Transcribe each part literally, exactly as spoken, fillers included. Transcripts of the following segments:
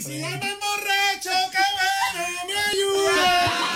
si llaman borracho, qué bueno, me ayuda.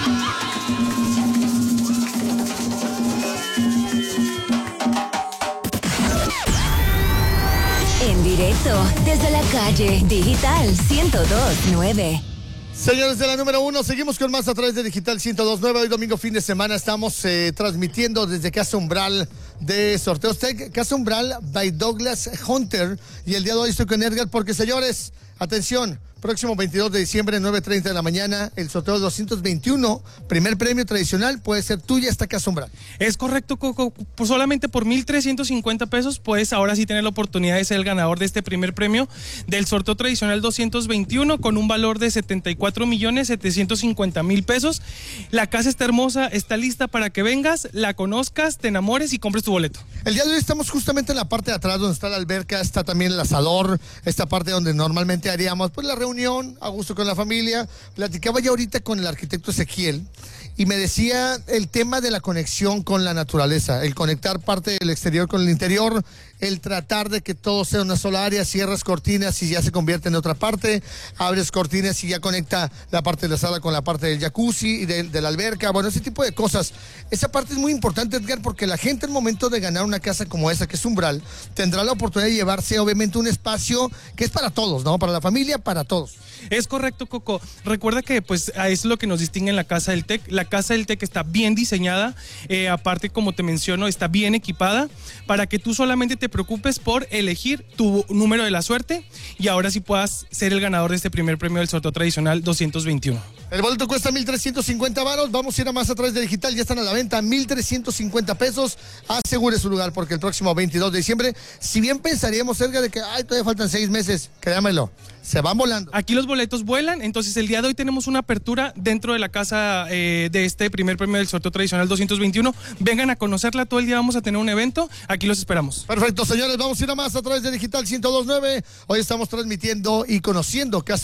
En directo, desde la calle Digital ciento dos punto nueve. Señores de la número uno, seguimos con más a través de Digital ciento dos punto nueve. Hoy domingo, fin de semana, estamos eh, transmitiendo desde Casa Umbral de Sorteos Tech, Casa Umbral by Douglas Hunter. Y el día de hoy estoy con Edgar porque, señores, atención, próximo veintidós de diciembre, nueve treinta de la mañana, el sorteo doscientos veintiuno, primer premio tradicional, puede ser tuya esta Casa Umbral. Es correcto, Coco. Por solamente por mil trescientos cincuenta pesos, puedes ahora sí tener la oportunidad de ser el ganador de este primer premio del sorteo tradicional doscientos veintiuno con un valor de setenta y cuatro millones setecientos cincuenta mil pesos. La casa está hermosa, está lista para que vengas, la conozcas, te enamores y compres tu boleto. El día de hoy estamos justamente en la parte de atrás donde está la alberca, está también el asador, esta parte donde normalmente haríamos pues la reunión a gusto con la familia. Platicaba ya ahorita con el arquitecto Ezequiel y me decía el tema de la conexión con la naturaleza, el conectar parte del exterior con el interior, el tratar de que todo sea una sola área, cierras cortinas y ya se convierte en otra parte, abres cortinas y ya conecta la parte de la sala con la parte del jacuzzi y de, de la alberca, bueno, ese tipo de cosas. Esa parte es muy importante, Edgar, porque la gente al momento de ganar una casa como esa, que es Umbral, tendrá la oportunidad de llevarse obviamente un espacio que es para todos, ¿no? Para la familia, para todos. Es correcto, Coco. Recuerda que pues es lo que nos distingue en la Casa del Tec. La Casa del Tec está bien diseñada, eh, aparte, como te menciono, está bien equipada para que tú solamente te preocupes por elegir tu número de la suerte y ahora sí puedas ser el ganador de este primer premio del sorteo tradicional doscientos veintiuno. El boleto cuesta mil trescientos cincuenta varos, vamos a ir a más a través de Digital, ya están a la venta, mil trescientos cincuenta pesos, asegure su lugar porque el próximo veintidós de diciembre, si bien pensaríamos cerca de que ay, todavía faltan seis meses, créamelo, se van volando. Aquí los boletos vuelan, entonces el día de hoy tenemos una apertura dentro de la casa eh, de este primer premio del sorteo tradicional doscientos veintiuno, vengan a conocerla, todo el día vamos a tener un evento, aquí los esperamos. Perfecto, señores, vamos a ir a más a través de Digital ciento dos punto nueve, hoy estamos transmitiendo y conociendo Casa